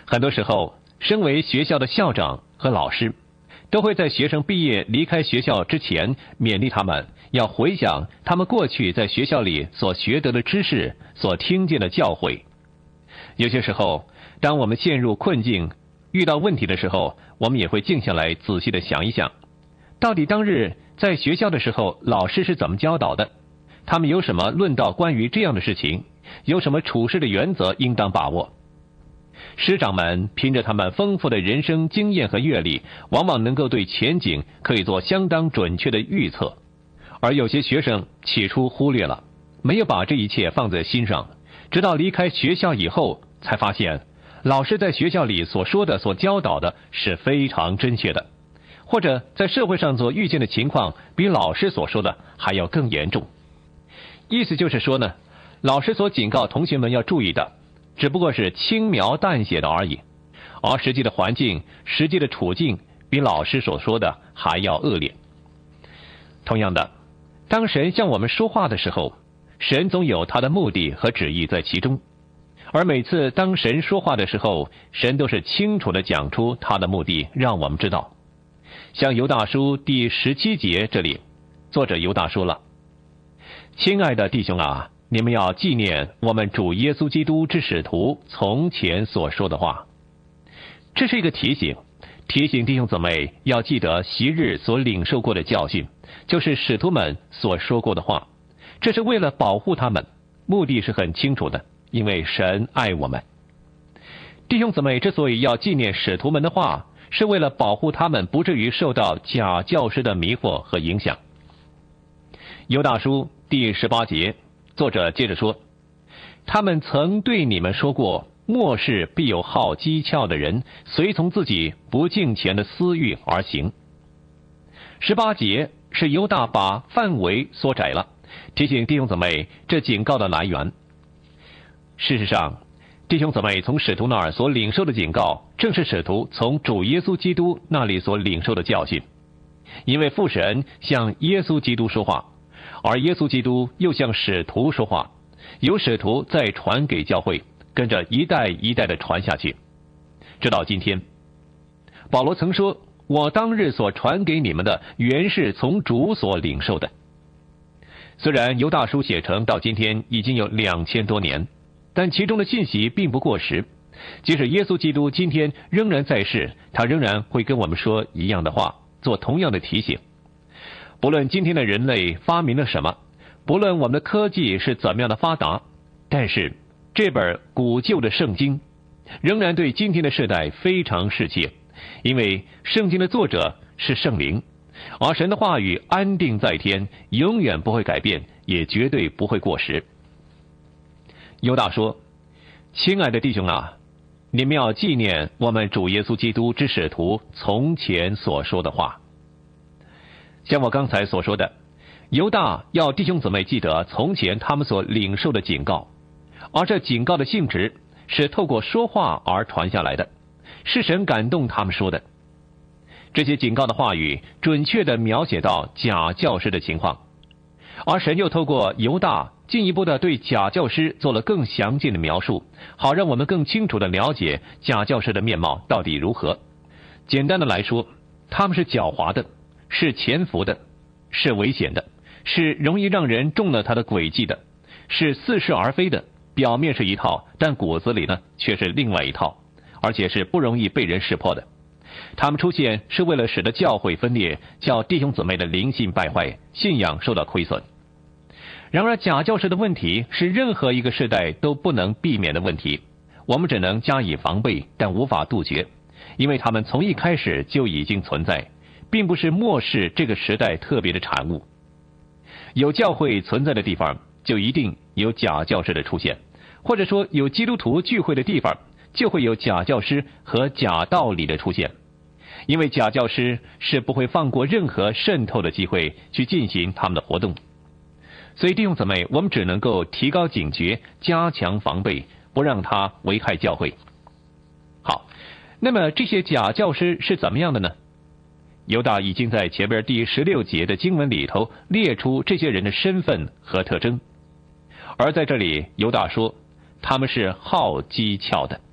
很多时候，身为学校的校长和老师，都会在学生毕业离开学校之前勉励他们要回想他们过去在学校里所学得的知识，所听见的教诲。有些时候，当我们陷入困境，遇到问题的时候，我们也会静下来仔细的想一想，到底当日在学校的时候老师是怎么教导的，他们有什么论到关于这样的事情，有什么处事的原则应当把握。师长们凭着他们丰富的人生经验和阅历，往往能够对前景可以做相当准确的预测，而有些学生起初忽略了，没有把这一切放在心上，直到离开学校以后才发现老师在学校里所说的所教导的是非常正确的，或者在社会上所遇见的情况比老师所说的还要更严重。意思就是说呢，老师所警告同学们要注意的只不过是轻描淡写的而已，而实际的环境，实际的处境比老师所说的还要恶劣。同样的，当神向我们说话的时候，神总有他的目的和旨意在其中，而每次当神说话的时候，神都是清楚地讲出他的目的，让我们知道。像犹大书第17节这里，作者犹大说了：亲爱的弟兄啊，你们要纪念我们主耶稣基督之使徒从前所说的话。这是一个提醒弟兄姊妹要记得昔日所领受过的教训，就是使徒们所说过的话。这是为了保护他们，目的是很清楚的，因为神爱我们。弟兄姊妹之所以要纪念使徒们的话，是为了保护他们不至于受到假教师的迷惑和影响。犹大书第18节，作者接着说：他们曾对你们说过，末世必有好讥诮的人，随从自己不敬虔的私欲而行。18节是犹大把范围缩窄了，提醒弟兄姊妹这警告的来源。事实上，弟兄姊妹从使徒那儿所领受的警告，正是使徒从主耶稣基督那里所领受的教训。因为父神向耶稣基督说话，而耶稣基督又向使徒说话，由使徒再传给教会，跟着一代一代的传下去，直到今天。保罗曾说：我当日所传给你们的，原是从主所领受的。虽然犹大书写成到今天已经有2000多年，但其中的信息并不过时。即使耶稣基督今天仍然在世，他仍然会跟我们说一样的话，做同样的提醒。不论今天的人类发明了什么，不论我们的科技是怎么样的发达，但是这本古旧的圣经仍然对今天的世代非常适切，因为圣经的作者是圣灵，而神的话语安定在天，永远不会改变，也绝对不会过时。犹大说：亲爱的弟兄啊，你们要纪念我们主耶稣基督之使徒从前所说的话。像我刚才所说的，犹大要弟兄姊妹记得从前他们所领受的警告，而这警告的性质是透过说话而传下来的，是神感动他们说的。这些警告的话语准确地描写到假教师的情况，而神又透过犹大进一步地对假教师做了更详尽的描述，好让我们更清楚地了解假教师的面貌到底如何。简单的来说，他们是狡猾的，是潜伏的，是危险的，是容易让人中了他的诡计的，是似是而非的，表面是一套，但骨子里呢却是另外一套，而且是不容易被人识破的。他们出现是为了使得教会分裂，叫弟兄姊妹的灵性败坏，信仰受到亏损。然而假教师的问题是任何一个世代都不能避免的问题，我们只能加以防备，但无法杜绝，因为他们从一开始就已经存在，并不是末世这个时代特别的产物。有教会存在的地方，就一定有假教师的出现，或者说有基督徒聚会的地方，就会有假教师和假道理的出现。因为假教师是不会放过任何渗透的机会去进行他们的活动。所以弟兄姊妹，我们只能够提高警觉，加强防备，不让它危害教会。好，那么这些假教师是怎么样的呢？犹大已经在前边第16节的经文里头列出这些人的身份和特征，而在这里犹大说他们是好讥诮的。